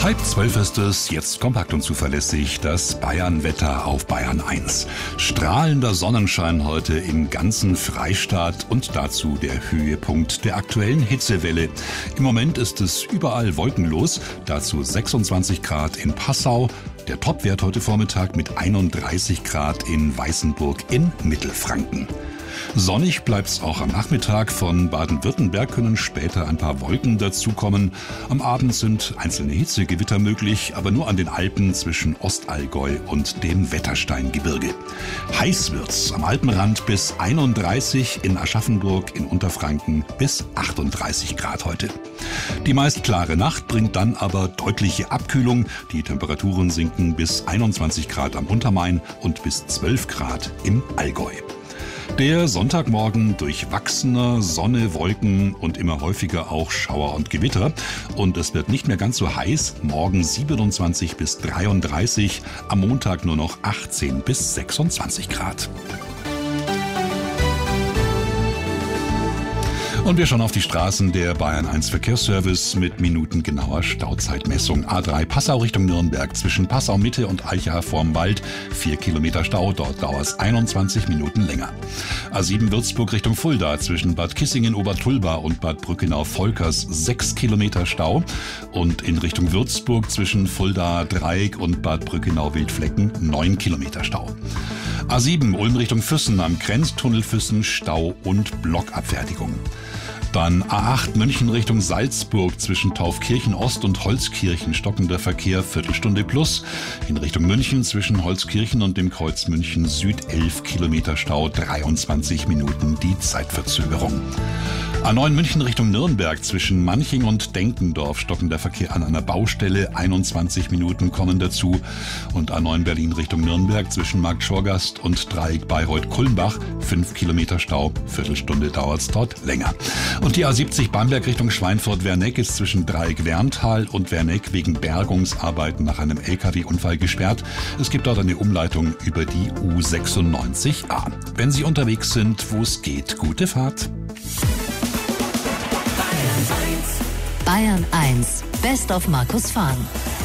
11:30 ist es, jetzt kompakt und zuverlässig das Bayern-Wetter auf Bayern 1. Strahlender Sonnenschein heute im ganzen Freistaat und dazu der Höhepunkt der aktuellen Hitzewelle. Im Moment ist es überall wolkenlos, dazu 26 Grad in Passau. Der Topwert heute Vormittag mit 31 Grad in Weißenburg in Mittelfranken. Sonnig bleibt's auch am Nachmittag. Von Baden-Württemberg können später ein paar Wolken dazukommen. Am Abend sind einzelne Hitzegewitter möglich, aber nur an den Alpen zwischen Ostallgäu und dem Wettersteingebirge. Heiß wird's am Alpenrand bis 31, in Aschaffenburg in Unterfranken bis 38 Grad heute. Die meist klare Nacht bringt dann aber deutliche Abkühlung. Die Temperaturen sinken bis 21 Grad am Untermain und bis 12 Grad im Allgäu. Der Sonntagmorgen durchwachsener, Sonne, Wolken und immer häufiger auch Schauer und Gewitter. Und es wird nicht mehr ganz so heiß. Morgen 27 bis 33, am Montag nur noch 18 bis 26 Grad. Und wir schauen auf die Straßen. Der Bayern 1 Verkehrsservice mit minutengenauer Stauzeitmessung. A3 Passau Richtung Nürnberg zwischen Passau Mitte und Eicha vorm Wald 4 Kilometer Stau, dort dauert es 21 Minuten länger. A7 Würzburg Richtung Fulda zwischen Bad Kissingen-Obertulba und Bad Brückenau-Volkers 6 Kilometer Stau und in Richtung Würzburg zwischen Fulda Dreieck und Bad Brückenau-Wildflecken 9 Kilometer Stau. A7 Ulm Richtung Füssen am Grenztunnel Füssen Stau und Blockabfertigung. Dann A8 München Richtung Salzburg zwischen Taufkirchen Ost und Holzkirchen stockender Verkehr Viertelstunde plus. In Richtung München zwischen Holzkirchen und dem Kreuz München Süd 11 Kilometer Stau, 23 Minuten die Zeitverzögerung. A9 München Richtung Nürnberg zwischen Manching und Denkendorf stockender Verkehr an einer Baustelle, 21 Minuten kommen dazu. Und A9 Berlin Richtung Nürnberg zwischen Markt Schorgast und Dreieck Bayreuth-Kulmbach 5 Kilometer Stau, Viertelstunde dauert's dort länger. Und die A70 Bamberg Richtung Schweinfurt-Werneck ist zwischen Dreieck Werntal und Werneck wegen Bergungsarbeiten nach einem LKW-Unfall gesperrt. Es gibt dort eine Umleitung über die U96A. Wenn Sie unterwegs sind, wo es geht, gute Fahrt. Bayern 1, Best of Markus Fahn.